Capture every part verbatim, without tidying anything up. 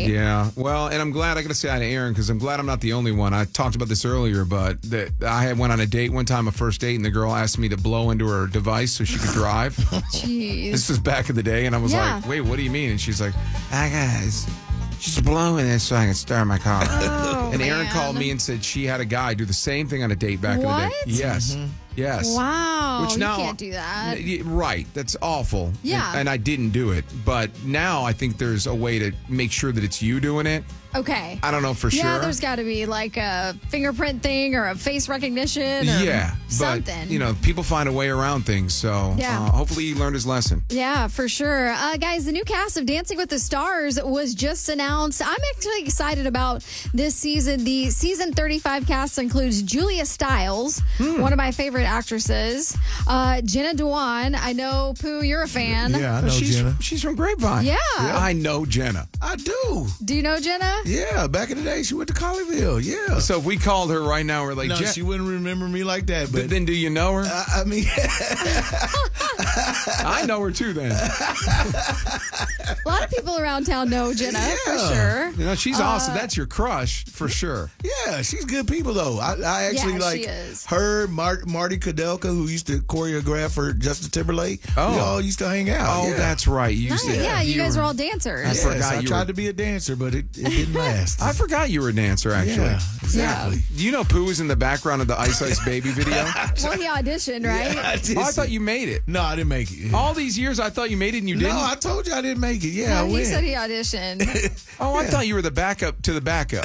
Yeah. Well, and I'm glad I got to say hi to Aaron because I'm glad I'm not the only one. I talked about this earlier, but that I had went on a date one time, a first date, and the girl asked me to blow into her device so she could drive. Jeez. This was back in the day, and I was Yeah. like, wait, what do you mean? And she's like, I guys, just blow in this so I can start my car. Oh, and Aaron man. called me and said she had a guy do the same thing on a date back What? in the day. Yes. Mm-hmm. Yes. Wow. Which now, you can't do that. Y- Right. That's awful. Yeah. And, and I didn't do it. But now I think there's a way to make sure that it's you doing it. Okay. I don't know for Yeah, sure. there's got to be like a fingerprint thing or a face recognition or Yeah. something. But, you know, people find a way around things. So Yeah. uh, hopefully he learned his lesson. Yeah, for sure. Uh, guys, the new cast of Dancing with the Stars was just announced. I'm actually excited about this season. The season thirty-five cast includes Julia Stiles, Hmm. one of my favorite actresses, uh, Jenna Dewan. I know, Pooh, you're a fan. Yeah, I know she's, Jenna. She's from Grapevine. Yeah. I know Jenna. I do. Do you know Jenna? Yeah, back in the day, she went to Colleyville. Yeah. So if we called her right now, we're like, no, Jen- she wouldn't remember me like that. But Th- then do you know her? I, I mean, I know her too then. A lot of people around town know Jenna, for Yeah. sure. You know, she's Uh, awesome. That's your crush for sure. yeah, she's good people though. I, I actually Yeah, like she is. her, Mar- Marty Kudelka, who used to choreograph for Justin Timberlake. Oh. We all used to hang out. Oh, yeah. that's right. You Nice. said Yeah, you guys were all dancers. I Yes, forgot I you tried were- to be a dancer, but it, it didn't last. I forgot you were a dancer, actually. yeah, exactly. Do you know Pooh was in the background of the Ice Ice Baby video? Well, he auditioned, right? Yeah, I, did Oh, I see- thought you made it. No, I didn't make it. All these years, I thought you made it and you didn't. No, I told you I didn't make it. Yeah, I No, he went. said he auditioned. oh, I thought you were the backup to the backup.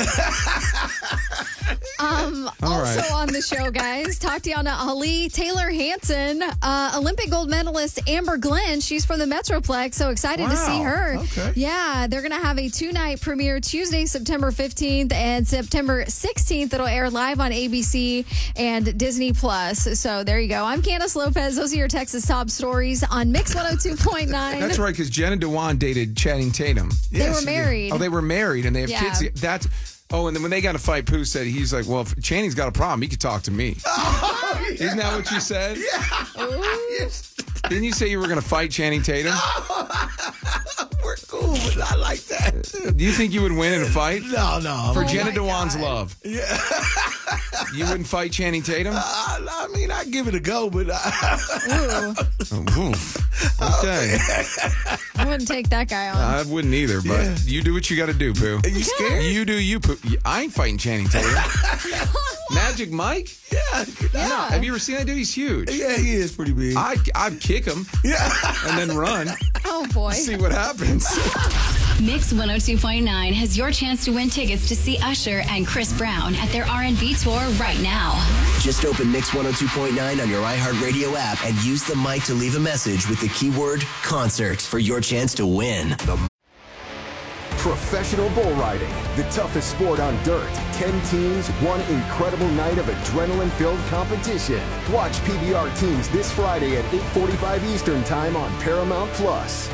Um, All also right. on the show, guys, Tatiana Ali, Taylor Hanson, uh, Olympic gold medalist Amber Glenn. She's from the Metroplex, so excited to see Wow. her. Okay. Yeah, they're going to have a two-night premiere Tuesday, September fifteenth, and September sixteenth. It'll air live on A B C and Disney Plus. So there you go. I'm Candace Lopez. Those are your Texas top stories on Mix one oh two point nine. That's right, because Jenna Dewan dated Channing Tatum. They Yes, were she did. married. Oh, they were married and they have Yeah. kids. That's. Oh, and then when they got in a fight, Pooh said, he's like, well, if Channing's got a problem, he could talk to me. Isn't that what you said? Yes. Didn't you say you were going to fight Channing Tatum? We're cool, but not like that. Do you think you would win in a fight? No, no. For I'm- Jenna my Dewan's God. love. Yeah. You wouldn't fight Channing Tatum? I, I mean, I give it a go, but I, Ooh, Oh, oof. Okay. I wouldn't take that guy on. I wouldn't either, but Yeah. you do what you got to do, Pooh. are you scared? You do you, Pooh. I ain't fighting Channing Tatum. Magic Mike? Yeah. Yeah. Have you ever seen that dude? He's huge. Yeah, he is pretty big. I, I'd kick him yeah. and then run, Oh, boy. see what happens. Mix one oh two point nine has your chance to win tickets to see Usher and Chris Brown at their R and B tour right now. Just open Mix one oh two point nine on your iHeartRadio app and use the mic to leave a message with the keyword concert for your chance to win. Professional bull riding, the toughest sport on dirt. Ten teams, one incredible night of adrenaline-filled competition. Watch P B R teams this Friday at eight forty-five Eastern Time on Paramount Plus.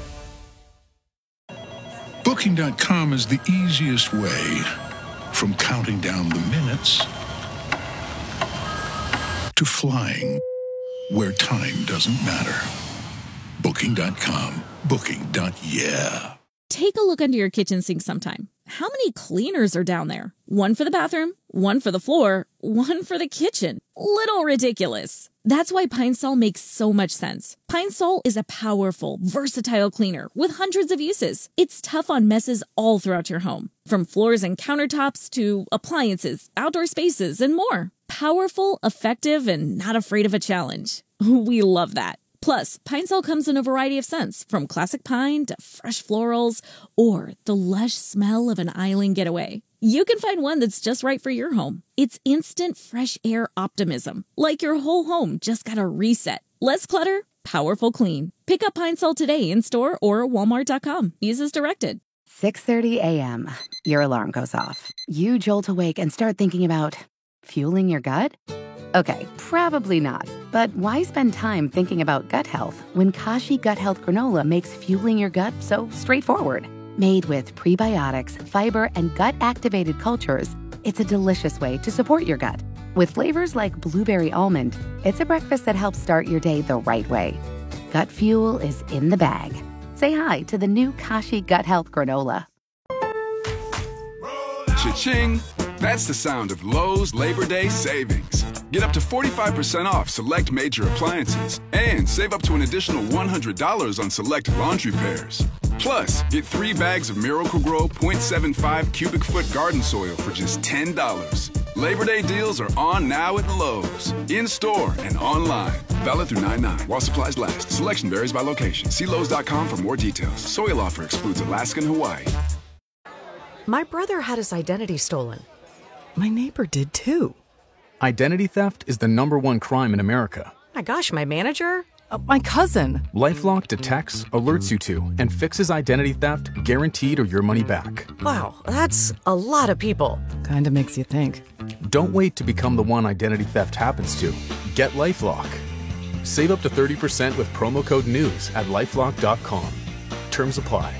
Booking dot com is the easiest way from counting down the minutes to flying where time doesn't matter. Booking dot com. Booking. Yeah. Take a look under your kitchen sink sometime. How many cleaners are down there? One for the bathroom, one for the floor, one for the kitchen. Little ridiculous. That's why Pine Sol makes so much sense. Pine Sol is a powerful, versatile cleaner with hundreds of uses. It's tough on messes all throughout your home, from floors and countertops to appliances, outdoor spaces, and more. Powerful, effective, and not afraid of a challenge. We love that. Plus, Pine Sol comes in a variety of scents, from classic pine to fresh florals or the lush smell of an island getaway. You can find one that's just right for your home. It's instant fresh air optimism, like your whole home just got a reset. Less clutter, powerful clean. Pick up Pine Sol today in store or walmart dot com. Use as directed. six thirty a.m. Your alarm goes off. You jolt awake and start thinking about fueling your gut? Okay, probably not. But why spend time thinking about gut health when Kashi Gut Health Granola makes fueling your gut so straightforward? Made with prebiotics, fiber, and gut-activated cultures, it's a delicious way to support your gut. With flavors like blueberry almond, it's a breakfast that helps start your day the right way. Gut fuel is in the bag. Say hi to the new Kashi Gut Health Granola. Cha-ching! That's the sound of Lowe's Labor Day savings. Get up to forty-five percent off select major appliances and save up to an additional one hundred dollars on select laundry pairs. Plus, get three bags of Miracle-Gro point seven five cubic foot garden soil for just ten dollars. Labor Day deals are on now at Lowe's, in-store and online. Valid through nine nine while supplies last. Selection varies by location. See Lowe's dot com for more details. Soil offer excludes Alaska and Hawaii. My brother had his identity stolen. My neighbor did too. Identity theft is the number one crime in America. My gosh, my manager? Uh, my cousin. LifeLock detects, alerts you to, and fixes identity theft guaranteed or your money back. Wow, that's a lot of people. Kinda makes you think. Don't wait to become the one identity theft happens to. Get LifeLock. Save up to thirty percent with promo code NEWS at lifelock dot com. Terms apply.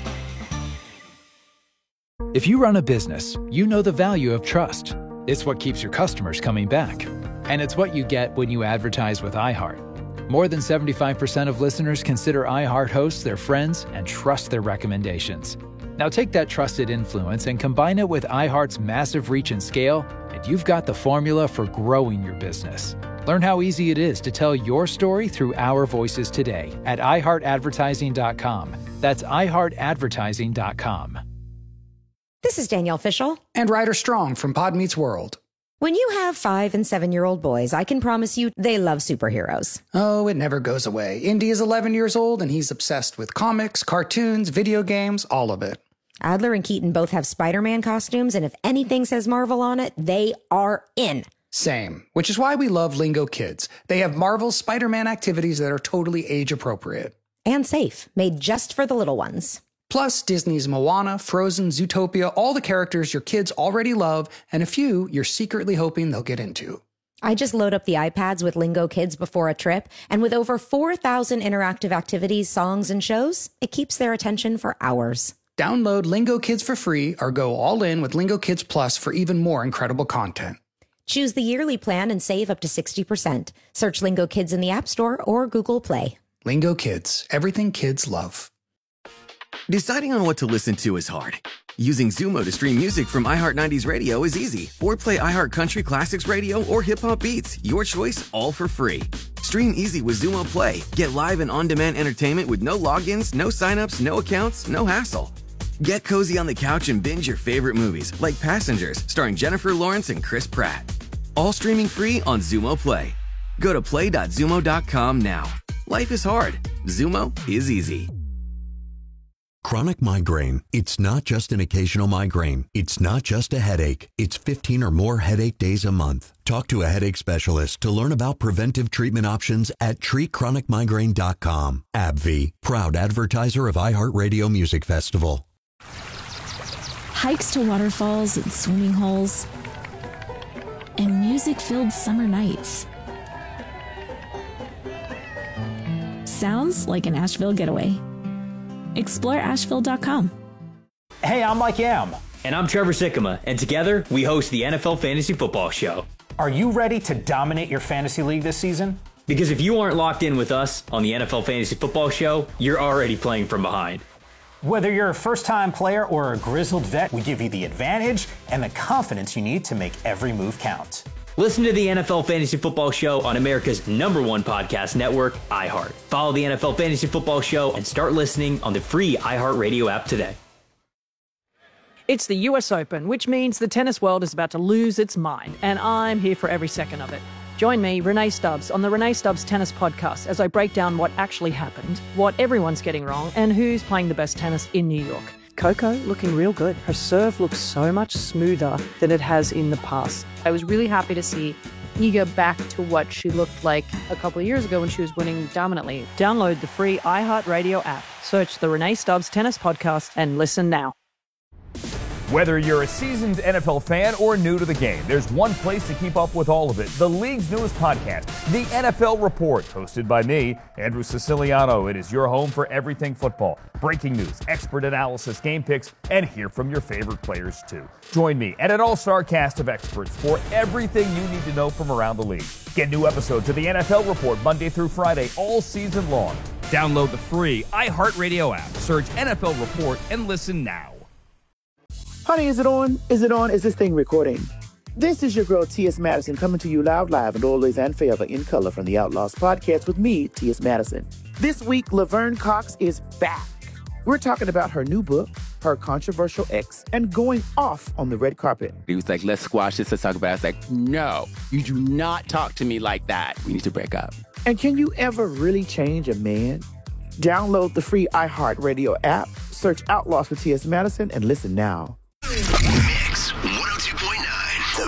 If you run a business, you know the value of trust. It's what keeps your customers coming back. And it's what you get when you advertise with iHeart. More than seventy-five percent of listeners consider iHeart hosts their friends and trust their recommendations. Now take that trusted influence and combine it with iHeart's massive reach and scale, and you've got the formula for growing your business. Learn how easy it is to tell your story through our voices today at i heart advertising dot com. That's i heart advertising dot com. This is Danielle Fishel. And Ryder Strong from Pod Meets World. When you have five and seven-year-old boys, I can promise you they love superheroes. Oh, it never goes away. Indy is eleven years old, and he's obsessed with comics, cartoons, video games, all of it. Adler and Keaton both have Spider-Man costumes, and if anything says Marvel on it, they are in. Same, which is why we love Lingo Kids. They have Marvel's Spider-Man activities that are totally age-appropriate. And safe, made just for the little ones. Plus, Disney's Moana, Frozen, Zootopia, all the characters your kids already love, and a few you're secretly hoping they'll get into. I just load up the iPads with Lingo Kids before a trip, and with over four thousand interactive activities, songs, and shows, it keeps their attention for hours. Download Lingo Kids for free or go all in with Lingo Kids Plus for even more incredible content. Choose the yearly plan and save up to sixty percent. Search Lingo Kids in the App Store or Google Play. Lingo Kids, everything kids love. Deciding on what to listen to is hard. Using Zumo to stream music from iHeart nineties Radio is easy. Or play iHeart Country Classics Radio or Hip Hop Beats. Your choice, all for free. Stream easy with Zumo Play. Get live and on-demand entertainment with no logins, no signups, no accounts, no hassle. Get cozy on the couch and binge your favorite movies, like Passengers, starring Jennifer Lawrence and Chris Pratt. All streaming free on Zumo Play. Go to play dot zumo dot com now. Life is hard. Zumo is easy. Chronic migraine. It's not just an occasional migraine. It's not just a headache. It's fifteen or more headache days a month. Talk to a headache specialist to learn about preventive treatment options at treat chronic migraine dot com. AbbVie, proud advertiser of iHeartRadio Music Festival. Hikes to waterfalls and swimming holes, and music-filled summer nights. Sounds like an Asheville getaway. Explore asheville dot com. Hey, I'm Mike Yam. And I'm Trevor Sikkema, and together we host the N F L Fantasy Football Show. Are you ready to dominate your fantasy league this season? Because if you aren't locked in with us on the N F L Fantasy Football Show, you're already playing from behind. Whether you're a first-time player or a grizzled vet, we give you the advantage and the confidence you need to make every move count. Listen to the N F L Fantasy Football Show on America's number one podcast network, iHeart. Follow the N F L Fantasy Football Show and start listening on the free iHeartRadio app today. It's the U S Open, which means the tennis world is about to lose its mind, and I'm here for every second of it. Join me, Renee Stubbs, on the Renee Stubbs Tennis Podcast as I break down what actually happened, what everyone's getting wrong, and who's playing the best tennis in New York. Coco looking real good. Her serve looks so much smoother than it has in the past. I was really happy to see Iga back to what she looked like a couple of years ago when she was winning dominantly. Download the free iHeartRadio app. Search the Renee Stubbs Tennis Podcast and listen now. Whether you're a seasoned N F L fan or new to the game, there's one place to keep up with all of it. The league's newest podcast, The N F L Report, hosted by me, Andrew Siciliano. It is your home for everything football. Breaking news, expert analysis, game picks, and hear from your favorite players too. Join me and an all-star cast of experts for everything you need to know from around the league. Get new episodes of The N F L Report Monday through Friday all season long. Download the free iHeartRadio app, search N F L Report, and listen now. Honey, is it on? Is it on? Is this thing recording? This is your girl, T S. Madison, coming to you loud, live, and always and forever in color from the Outlaws podcast with me, T S. Madison. This week, Laverne Cox is back. We're talking about her new book, her controversial ex, and going off on the red carpet. He was like, let's squash this, let's talk about it. I was like, no, you do not talk to me like that. We need to break up. And can you ever really change a man? Download the free iHeartRadio app, search Outlaws with T S. Madison, and listen now.